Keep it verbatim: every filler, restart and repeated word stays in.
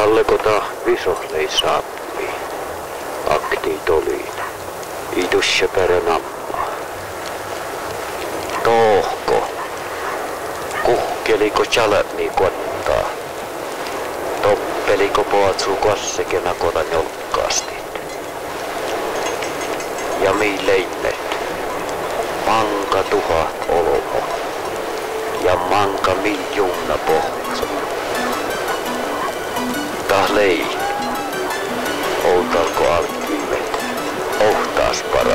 Talleko ta visohlei saappi. Akti tolin. Idusse perenamma. Tohko. Kuhkeliko chalepni kottaa. Toppeliko poatsu kossekena kota jolkkaasti. Ja mi leinnet. Manka tuhat olomo. Ja manka miljoona pohtso. Tah lei. Outalko alkimet. Ohtaas para.